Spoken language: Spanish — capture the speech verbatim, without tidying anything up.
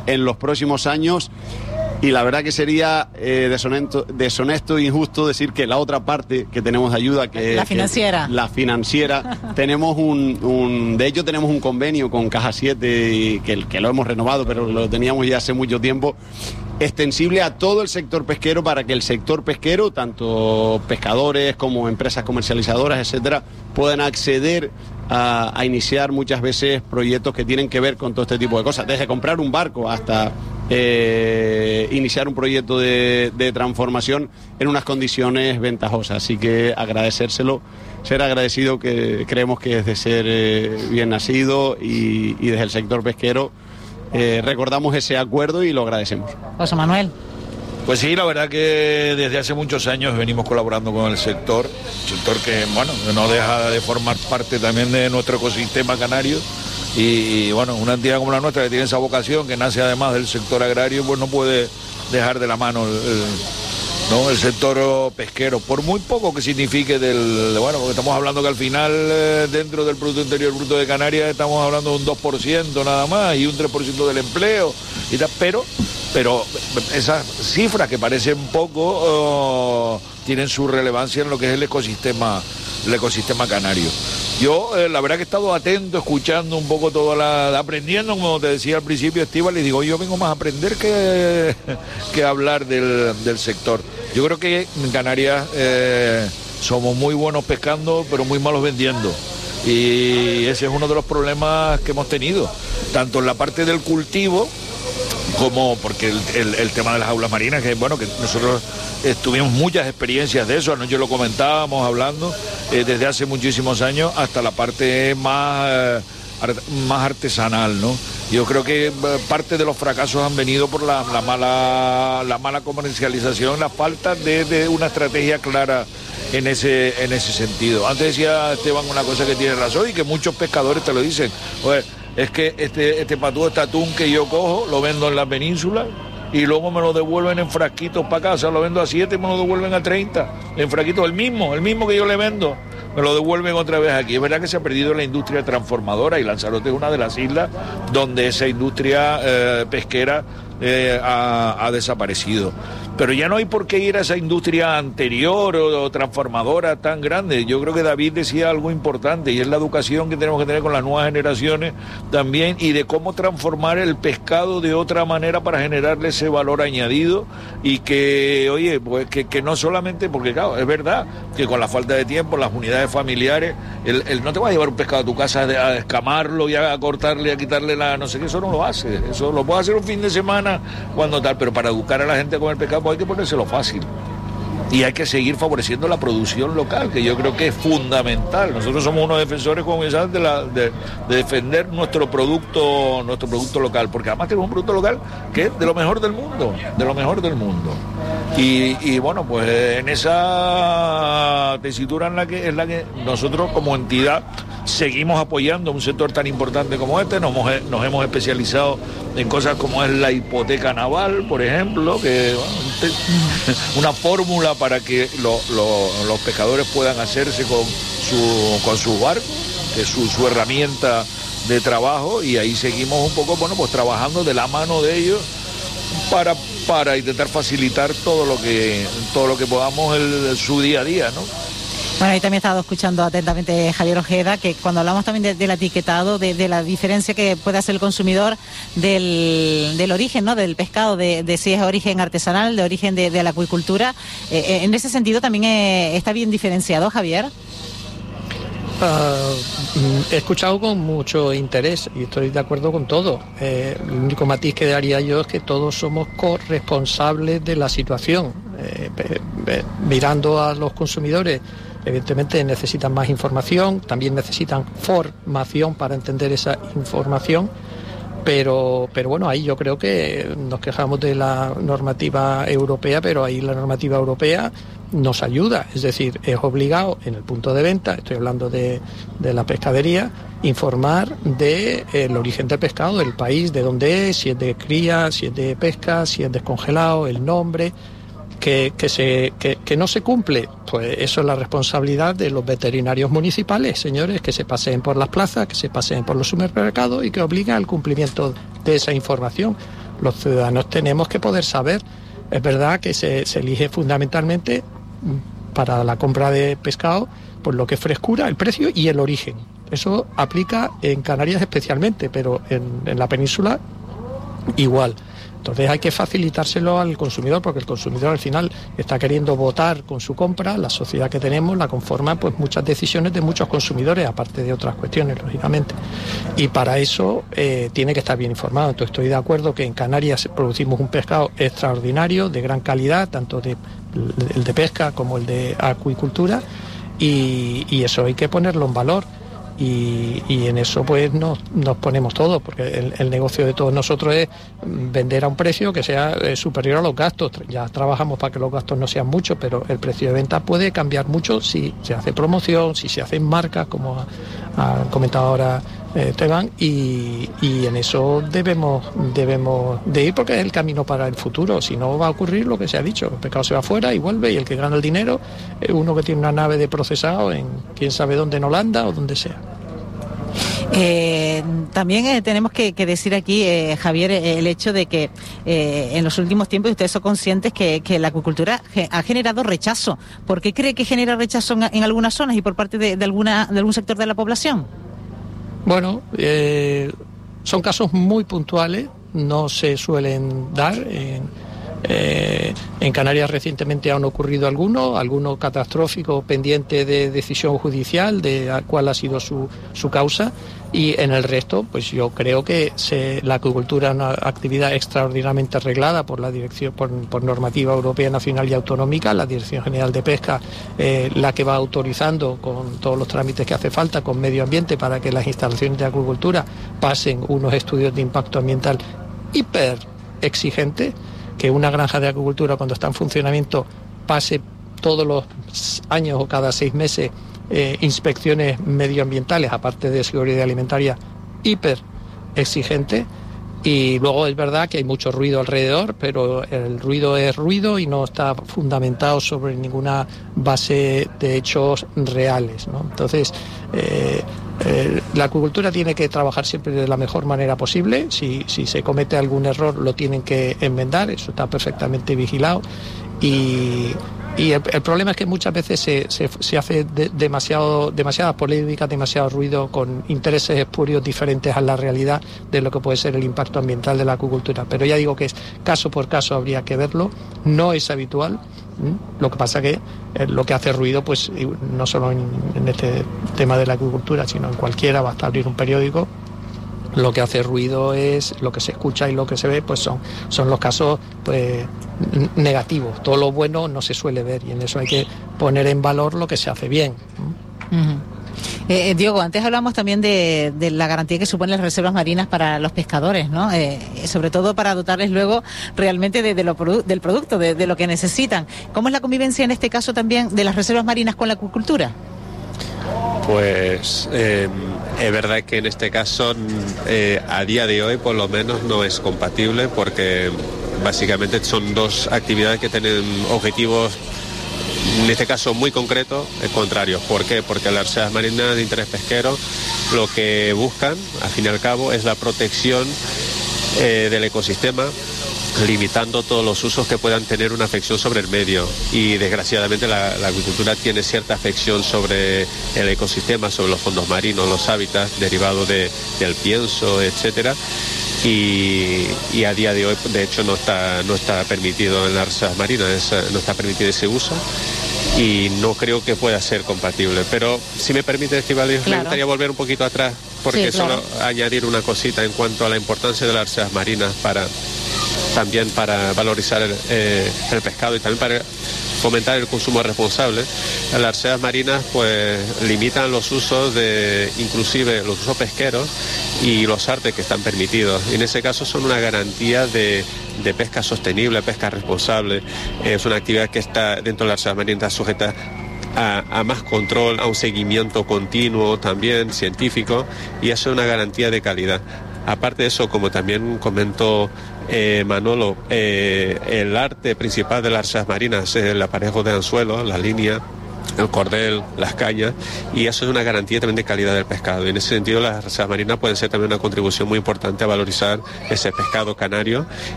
en los próximos años. Y la verdad que sería eh, deshonesto, deshonesto e injusto decir que la otra parte que tenemos de ayuda, que la financiera, que la financiera tenemos un, un, de hecho tenemos un convenio con Caja siete, y que, que lo hemos renovado, pero lo teníamos ya hace mucho tiempo, extensible a todo el sector pesquero, para que el sector pesquero, tanto pescadores como empresas comercializadoras, etcétera, puedan acceder a, a iniciar muchas veces proyectos que tienen que ver con todo este tipo de cosas, desde comprar un barco hasta eh, iniciar un proyecto de, de transformación en unas condiciones ventajosas. Así que agradecérselo, ser agradecido, que creemos que es de ser eh, bien nacido, y, y desde el sector pesquero Eh, recordamos ese acuerdo y lo agradecemos. José Manuel. Pues sí, la verdad que desde hace muchos años venimos colaborando con el sector, sector que, bueno, no deja de formar parte también de nuestro ecosistema canario, y, y bueno, una entidad como la nuestra, que tiene esa vocación, que nace además del sector agrario, pues no puede dejar de la mano el, el, ¿no? el sector pesquero, por muy poco que signifique del, bueno, porque estamos hablando que al final eh, dentro del Producto Interior Bruto de Canarias estamos hablando de un dos por ciento nada más, y un tres por ciento del empleo y tal, pero pero esas cifras que parecen poco oh, tienen su relevancia en lo que es el ecosistema el ecosistema canario. Yo eh, la verdad que he estado atento, escuchando un poco toda la, aprendiendo, como te decía al principio, Estíbal, y digo, yo vengo más a aprender que, que a hablar del, del sector. Yo creo que en Canarias eh, somos muy buenos pescando, pero muy malos vendiendo. Y ese es uno de los problemas que hemos tenido, tanto en la parte del cultivo, como porque el, el, el tema de las aulas marinas, que bueno, que nosotros eh, tuvimos muchas experiencias de eso, anoche lo comentábamos hablando, eh, desde hace muchísimos años, hasta la parte más, eh, art, más artesanal, ¿no? Yo creo que eh, parte de los fracasos han venido por la, la, mala, la mala comercialización, la falta de, de una estrategia clara en ese, en ese sentido. Antes decía Esteban una cosa que tiene razón, y que muchos pescadores te lo dicen. Oye, es que este, este patú, este atún que yo cojo, lo vendo en la península y luego me lo devuelven en frasquitos para casa, lo vendo a siete y me lo devuelven a treinta, en frasquitos, el mismo, el mismo que yo le vendo, me lo devuelven otra vez aquí. Es verdad que se ha perdido la industria transformadora, y Lanzarote es una de las islas donde esa industria eh, pesquera eh, ha, ha desaparecido. Pero ya no hay por qué ir a esa industria anterior o, o transformadora tan grande. Yo creo que David decía algo importante, y es la educación que tenemos que tener con las nuevas generaciones también, y de cómo transformar el pescado de otra manera para generarle ese valor añadido, y que, oye, pues que, que no solamente, porque claro, es verdad que con la falta de tiempo, las unidades familiares, el, el no te vas a llevar un pescado a tu casa a, a escamarlo y a, a cortarle, a quitarle la no sé qué, eso no lo hace, eso lo puedes hacer un fin de semana cuando tal, pero para educar a la gente a comer pescado, pues hay que ponérselo fácil. Y hay que seguir favoreciendo la producción local, que yo creo que es fundamental. Nosotros somos unos defensores, como ya saben, de, la, de, de defender nuestro producto, nuestro producto local, porque además tenemos un producto local que es de lo mejor del mundo, de lo mejor del mundo. Y, y bueno, pues en esa tesitura en la que es la que nosotros como entidad seguimos apoyando un sector tan importante como este. Nos hemos, nos hemos especializado en cosas como es la hipoteca naval, por ejemplo, que bueno, una fórmula para que lo, lo, los pescadores puedan hacerse con su con su barco, que es su, su herramienta de trabajo, y ahí seguimos un poco, bueno, pues trabajando de la mano de ellos para para intentar facilitar todo lo que todo lo que podamos el, su día a día, ¿no? Bueno, ahí también he estado escuchando atentamente Javier Ojeda, que cuando hablamos también de, del etiquetado, de, de la diferencia que puede hacer el consumidor del, del origen, ¿no?, del pescado, de, de si es origen artesanal, de origen de, de la acuicultura, eh, en ese sentido también eh, está bien diferenciado, Javier. Uh, he escuchado con mucho interés y estoy de acuerdo con todo. Eh, el único matiz que daría yo es que todos somos corresponsables de la situación. Eh, eh, eh, mirando a los consumidores, evidentemente necesitan más información, también necesitan formación para entender esa información, pero, pero bueno, ahí yo creo que nos quejamos de la normativa europea, pero ahí la normativa europea nos ayuda, es decir, es obligado en el punto de venta, estoy hablando de, de la pescadería, informar del de origen del pescado, del país, de dónde es, si es de cría, si es de pesca, si es descongelado, el nombre. Que, que, se, que, que no se cumple, pues eso es la responsabilidad de los veterinarios municipales, señores, que se paseen por las plazas, que se paseen por los supermercados y que obliguen al cumplimiento de esa información. los ciudadanos tenemos que poder saber. Es verdad que se, se elige fundamentalmente para la compra de pescado pues lo que es frescura, el precio y el origen. Eso aplica en Canarias especialmente, pero en, en la península igual. Entonces hay que facilitárselo al consumidor, porque el consumidor al final está queriendo votar con su compra. La sociedad que tenemos la conforman pues muchas decisiones de muchos consumidores, aparte de otras cuestiones, lógicamente. Y para eso eh, tiene que estar bien informado. Entonces estoy de acuerdo que en Canarias producimos un pescado extraordinario, de gran calidad, tanto de, el de pesca como el de acuicultura, y, y eso hay que ponerlo en valor. Y, y en eso pues nos, nos ponemos todos, porque el, el negocio de todos nosotros es vender a un precio que sea eh, superior a los gastos. Ya trabajamos para que los gastos no sean muchos, pero el precio de venta puede cambiar mucho si se hace promoción, si se hacen marcas, como ha, ha comentado ahora eh, Esteban, y, y en eso debemos, debemos de ir, porque es el camino para el futuro. Si no, va a ocurrir lo que se ha dicho: el pescado se va afuera y vuelve, y el que gana el dinero es uno que tiene una nave de procesado en quién sabe dónde, en Holanda o donde sea. Eh, también eh, tenemos que, que decir aquí, eh, Javier, eh, el hecho de que eh, en los últimos tiempos ustedes son conscientes que, que la acuicultura ge- ha generado rechazo. ¿Por qué cree que genera rechazo en, en algunas zonas y por parte de, de, alguna, de algún sector de la población? Bueno, eh, son casos muy puntuales, no se suelen dar. En, eh, en Canarias recientemente han ocurrido algunos, algunos catastróficos pendientes de decisión judicial de cuál ha sido su, su causa, y en el resto, pues yo creo que se, la acuicultura es una actividad extraordinariamente arreglada por la dirección, por, por normativa europea, nacional y autonómica. La Dirección General de Pesca, eh, la que va autorizando con todos los trámites que hace falta con medio ambiente para que las instalaciones de acuicultura pasen unos estudios de impacto ambiental hiper exigentes, que una granja de acuicultura cuando está en funcionamiento pase todos los años o cada seis meses eh, inspecciones medioambientales, aparte de seguridad alimentaria, hiper exigente. Y luego es verdad que hay mucho ruido alrededor, pero el ruido es ruido y no está fundamentado sobre ninguna base de hechos reales, ¿no? Entonces, eh, eh, la acuicultura tiene que trabajar siempre de la mejor manera posible. Si, si se comete algún error, lo tienen que enmendar, eso está perfectamente vigilado. Y, y el, el problema es que muchas veces se, se, se hace de, demasiado, demasiada polémica, demasiado ruido, con intereses espurios diferentes a la realidad de lo que puede ser el impacto ambiental de la acuicultura. Pero ya digo que es caso por caso, habría que verlo, no es habitual. Lo que pasa que eh, lo que hace ruido, pues no solo en, en este tema de la acuicultura, sino en cualquiera, basta abrir un periódico. Lo que hace ruido es lo que se escucha, y lo que se ve pues son, son los casos pues negativos. Todo lo bueno no se suele ver, y en eso hay que poner en valor lo que se hace bien. Uh-huh. Eh, Diogo, antes hablamos también de, de la garantía que suponen las reservas marinas para los pescadores, ¿no? Eh, sobre todo para dotarles luego realmente de, de lo produ- del producto, de, de lo que necesitan. ¿Cómo es la convivencia en este caso también de las reservas marinas con la acuicultura? Pues eh, es verdad que en este caso eh, a día de hoy por lo menos no es compatible, porque básicamente son dos actividades que tienen objetivos, en este caso muy concretos, contrarios. ¿Por qué? Porque las reservas marinas de interés pesquero lo que buscan, al fin y al cabo, es la protección eh, del ecosistema, limitando todos los usos que puedan tener una afección sobre el medio. Y desgraciadamente la, la acuicultura tiene cierta afección sobre el ecosistema, sobre los fondos marinos, los hábitats derivados de, del pienso, etcétera. Y, y a día de hoy, de hecho, no está, no está permitido en las reservas marinas, es, no está permitido ese uso, y no creo que pueda ser compatible. Pero si me permite, Estíbaliz, claro, me gustaría volver un poquito atrás, porque sí, claro, solo añadir una cosita en cuanto a la importancia de las reservas marinas para también para valorizar el, eh, el pescado y también para fomentar el consumo responsable. Las reservas marinas pues limitan los usos de, inclusive los usos pesqueros y los artes que están permitidos. Y en ese caso son una garantía de, de pesca sostenible, pesca responsable. Es una actividad que está dentro de las reservas marinas sujeta A, a más control, a un seguimiento continuo también científico, y eso es una garantía de calidad. Aparte de eso, como también comentó eh, Manolo, eh, el arte principal de las reservas marinas es el aparejo de anzuelos, la línea, el cordel, las cañas, y eso es una garantía también de calidad del pescado. Y en ese sentido las reservas marinas pueden ser también una contribución muy importante a valorizar ese pescado canario